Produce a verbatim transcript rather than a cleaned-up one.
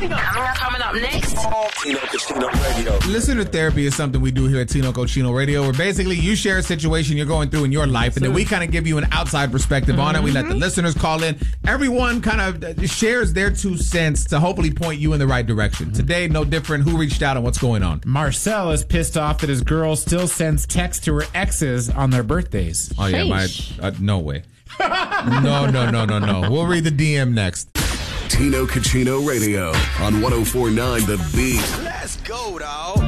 Coming up, coming up next. Tino Cochino Radio. Listener therapy is something we do here at Tino Cochino Radio, where basically you share a situation you're going through in your life, and then we kind of give you an outside perspective mm-hmm. on it. We let the listeners call in. Everyone kind of shares their two cents to hopefully point you in the right direction. Mm-hmm. Today, no different. Who reached out and what's going on? Marcel is pissed off that his girl still sends texts to her exes on their birthdays. Oh, yeah. My, uh, no way. no, no, no, no, no. We'll read the D M next. Tino Cochino Radio on one oh four point nine The Beat. Let's go, dog.